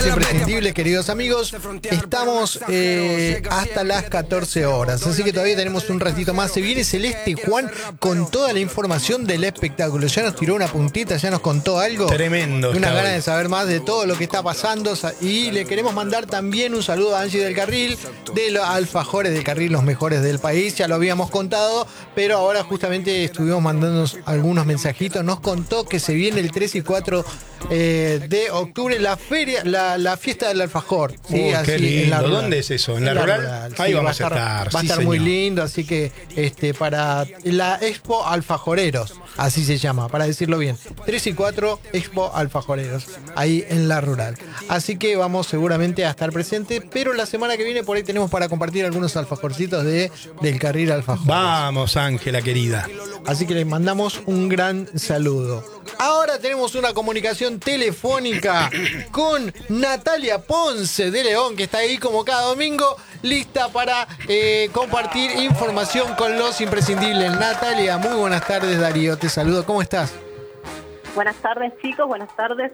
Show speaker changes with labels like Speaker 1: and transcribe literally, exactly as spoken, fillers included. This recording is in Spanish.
Speaker 1: Imprescindible, queridos amigos, estamos eh, hasta las catorce horas, así que todavía tenemos un ratito más. Se viene Celeste Juan con toda la información del espectáculo. Ya nos tiró una puntita, ya nos contó algo.
Speaker 2: Tremendo.
Speaker 1: Una gana de saber más de todo lo que está pasando. Y le queremos mandar también un saludo a Angie del Carril, de los alfajores del Carril, los mejores del país. Ya lo habíamos contado, pero ahora justamente estuvimos mandándonos algunos mensajitos. Nos contó que se viene el tres y cuatro eh, de octubre la feria, la, la fiesta del alfajor. ¿Sí?
Speaker 2: Uy,
Speaker 1: Así,
Speaker 2: qué lindo.
Speaker 1: en la rural.
Speaker 2: ¿Dónde es eso? ¿En la,
Speaker 1: En la
Speaker 2: rural?
Speaker 1: rural,
Speaker 2: Ahí
Speaker 1: sí,
Speaker 2: vamos
Speaker 1: va
Speaker 2: a estar.
Speaker 1: Va a
Speaker 2: Sí,
Speaker 1: estar muy
Speaker 2: señor.
Speaker 1: lindo, así que este para la Expo Alfajoreros, así se llama, para decirlo bien. tres y cuatro Expo Alfajoreros, ahí en la rural. Así que vamos seguramente a estar presentes, pero la semana que viene por ahí tenemos para compartir algunos alfajorcitos de, del Carril Alfajores.
Speaker 2: Vamos, Ángela querida.
Speaker 1: Así que les mandamos un gran saludo. Ahora tenemos una comunicación telefónica con Natalia Ponce de León, que está ahí como cada domingo, lista para eh, compartir información con los imprescindibles. Natalia, muy buenas tardes. Darío te saludo. ¿Cómo estás?
Speaker 3: Buenas tardes, chicos. Buenas tardes